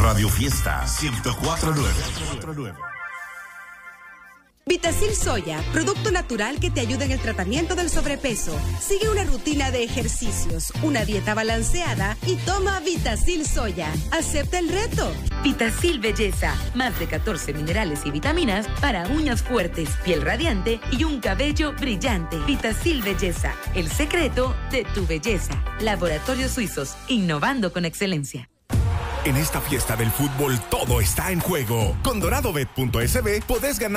Radio Fiesta 104.9. Vitacil Soya, producto natural que te ayuda en el tratamiento del sobrepeso. Sigue una rutina de ejercicios, una dieta balanceada y toma Vitacil Soya. Acepta el reto. Vitacil Belleza, más de 14 minerales y vitaminas para uñas fuertes, piel radiante y un cabello brillante. Vitacil Belleza, el secreto de tu belleza. Laboratorios Suizos, innovando con excelencia. En esta fiesta del fútbol todo está en juego. Con doradobet.sb podés ganar